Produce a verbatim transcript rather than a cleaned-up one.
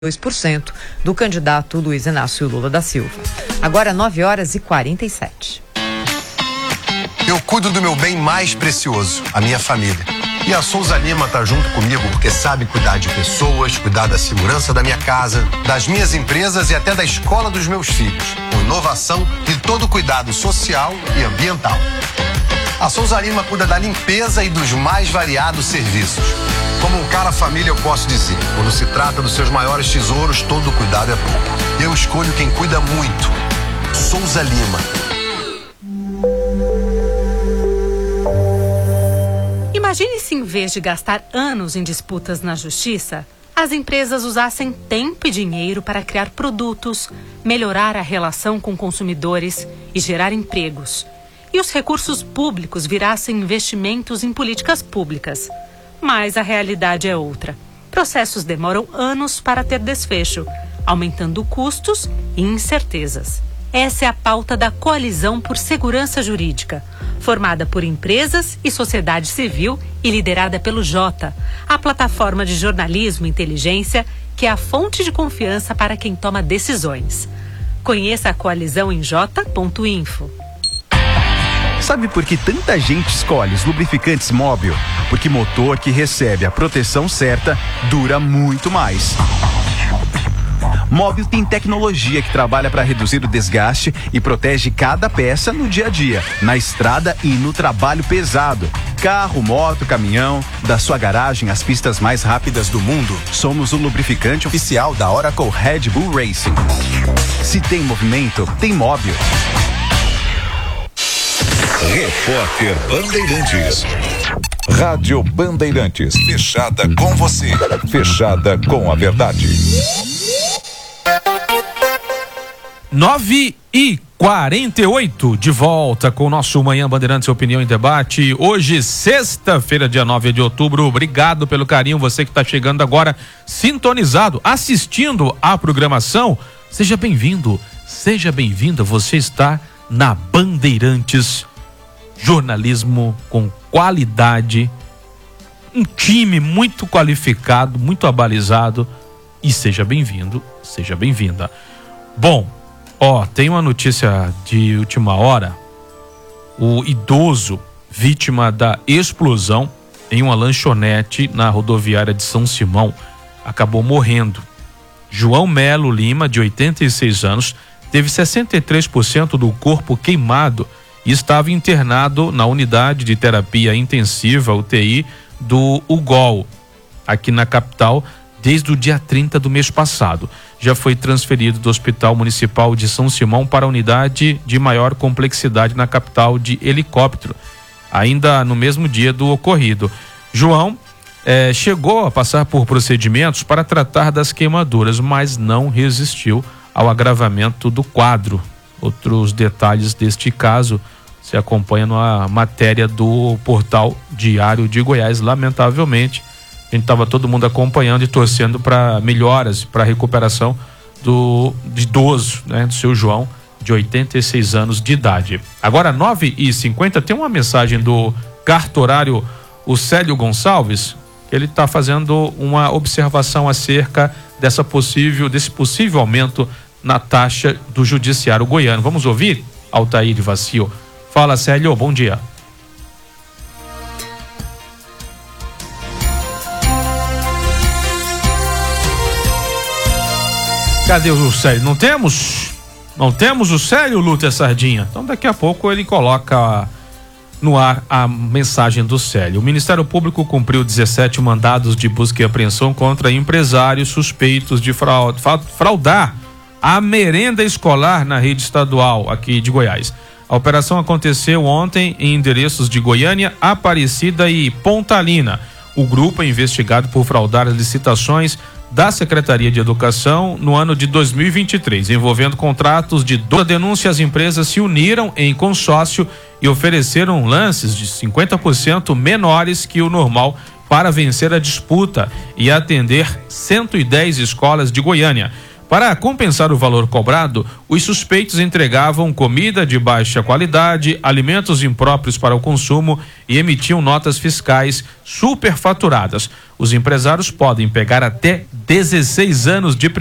dois por cento do candidato Luiz Inácio Lula da Silva. Agora nove horas e quarenta e sete. Eu cuido do meu bem mais precioso, a minha família. E a Souza Lima tá junto comigo porque sabe cuidar de pessoas, cuidar da segurança da minha casa, das minhas empresas e até da escola dos meus filhos, com inovação e todo cuidado social e ambiental. A Souza Lima cuida da limpeza e dos mais variados serviços. Como um cara família, eu posso dizer, quando se trata dos seus maiores tesouros, todo cuidado é pouco. Eu escolho quem cuida muito. Souza Lima. Imagine se, em vez de gastar anos em disputas na justiça, as empresas usassem tempo e dinheiro para criar produtos, melhorar a relação com consumidores e gerar empregos. E os recursos públicos virassem investimentos em políticas públicas. Mas a realidade é outra. Processos demoram anos para ter desfecho, aumentando custos e incertezas. Essa é a pauta da Coalizão por Segurança Jurídica, formada por empresas e sociedade civil e liderada pelo Jota, a plataforma de jornalismo e inteligência que é a fonte de confiança para quem toma decisões. Conheça a coalizão em jota ponto info. Sabe por que tanta gente escolhe os lubrificantes Móbil? Porque motor que recebe a proteção certa dura muito mais. Móbil tem tecnologia que trabalha para reduzir o desgaste e protege cada peça no dia a dia, na estrada e no trabalho pesado. Carro, moto, caminhão, da sua garagem às pistas mais rápidas do mundo, somos o lubrificante oficial da Oracle Red Bull Racing. Se tem movimento, tem Móbil. Repórter Bandeirantes. Rádio Bandeirantes. Fechada com você. Fechada com a verdade. nove e quarenta e oito, de volta com o nosso Manhã Bandeirantes Opinião em Debate. Hoje, sexta-feira, dia nove de outubro. Obrigado pelo carinho, você que está chegando agora, sintonizado, assistindo à programação. Seja bem-vindo, seja bem-vinda. Você está na Bandeirantes. Jornalismo com qualidade, um time muito qualificado, muito abalizado. E seja bem-vindo, seja bem-vinda. Bom, ó, tem uma notícia de última hora. O idoso vítima da explosão em uma lanchonete na rodoviária de São Simão acabou morrendo. João Melo Lima, de oitenta e seis anos, teve sessenta e três por cento do corpo queimado e estava internado na unidade de terapia intensiva, U T I, do U G O L, aqui na capital, desde o dia trinta do mês passado. Já foi transferido do Hospital Municipal de São Simão para a unidade de maior complexidade na capital de helicóptero, ainda no mesmo dia do ocorrido. João eh, chegou a passar por procedimentos para tratar das queimaduras, mas não resistiu ao agravamento do quadro. Outros detalhes deste caso se acompanha na matéria do portal Diário de Goiás. Lamentavelmente, a gente estava todo mundo acompanhando e torcendo para melhoras, para a recuperação do de idoso, né, do seu João, de oitenta e seis anos de idade. Agora, nove e cinquenta, tem uma mensagem do cartorário, o Célio Gonçalves. Ele está fazendo uma observação acerca dessa possível, desse possível aumento na taxa do judiciário goiano. Vamos ouvir? Altair Vacil. Fala, Célio, bom dia. Cadê o Célio? Não temos? Não temos o Célio, Lúcia Sardinha? Então daqui a pouco ele coloca no ar a mensagem do Célio. O Ministério Público cumpriu dezessete mandados de busca e apreensão contra empresários suspeitos de fraudar a merenda escolar na rede estadual aqui de Goiás. A operação aconteceu ontem em endereços de Goiânia, Aparecida e Pontalina. O grupo é investigado por fraudar as licitações da Secretaria de Educação no ano de dois mil e vinte e três, envolvendo contratos de doze denúncias. As empresas se uniram em consórcio e ofereceram lances de cinquenta por cento menores que o normal para vencer a disputa e atender cento e dez escolas de Goiânia. Para compensar o valor cobrado, os suspeitos entregavam comida de baixa qualidade, alimentos impróprios para o consumo e emitiam notas fiscais superfaturadas. Os empresários podem pegar até dezesseis anos de